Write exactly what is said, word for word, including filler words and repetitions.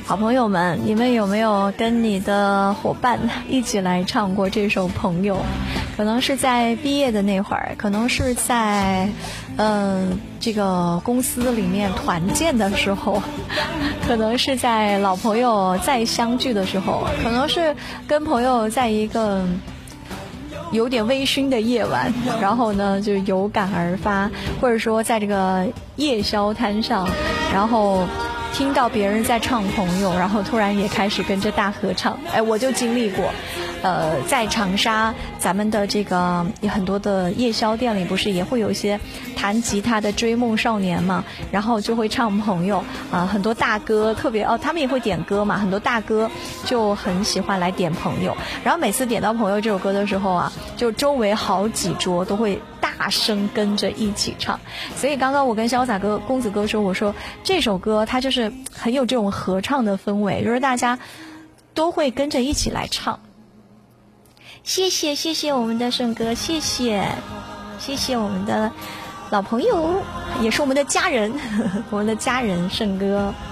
好朋友们，你们有没有跟你的伙伴一起来唱过这首《朋友》？可能是在毕业的那会儿，可能是在嗯、呃、这个公司里面团建的时候，可能是在老朋友再相聚的时候，可能是跟朋友在一个有点微醺的夜晚，然后呢就有感而发，或者说在这个夜宵摊上，然后听到别人在唱朋友，然后突然也开始跟着大合唱。哎，我就经历过，呃，在长沙咱们的这个有很多的夜宵店里，不是也会有一些弹吉他的追梦少年嘛，然后就会唱朋友啊、呃，很多大哥特别哦，他们也会点歌嘛，很多大哥就很喜欢来点朋友，然后每次点到朋友这首歌的时候啊，就周围好几桌都会大声跟着一起唱。所以刚刚我跟潇洒哥公子哥说，我说这首歌它就是很有这种合唱的氛围，就是大家都会跟着一起来唱。谢谢谢谢我们的盛哥，谢谢谢谢我们的老朋友，也是我们的家人，我们的家人盛哥。